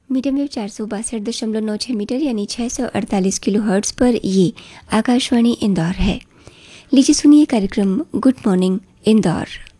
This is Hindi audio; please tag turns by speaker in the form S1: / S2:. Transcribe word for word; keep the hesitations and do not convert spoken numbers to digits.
S1: मीडियम वेव चार सौ बासठ दशमलव नौ छः मीटर यानी छः सौ अड़तालीस किलो हर्ट्ज़ पर ये आकाशवाणी इंदौर है। लीजिए सुनिए कार्यक्रम गुड मॉर्निंग इंदौर।